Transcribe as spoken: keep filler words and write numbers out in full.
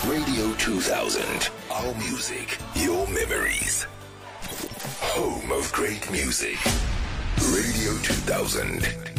Radio two thousand. Our music, your memories. Home of great music. Radio two thousand.